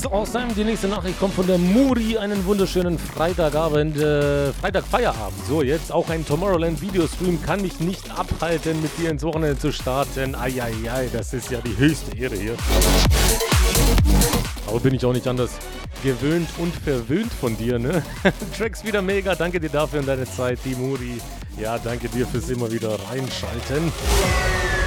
awesome. Die nächste Nachricht kommt von der Muri. Einen wunderschönen Freitagabend, Freitag Feierabend. So, jetzt auch ein Tomorrowland-Videostream kann mich nicht abhalten, mit dir ins Wochenende zu starten. Eieiei, das ist ja die höchste Ehre hier. Aber bin ich auch nicht anders gewöhnt und verwöhnt von dir, ne? Tracks wieder mega, danke dir dafür und deine Zeit, die Muri. Ja, danke dir fürs immer wieder reinschalten.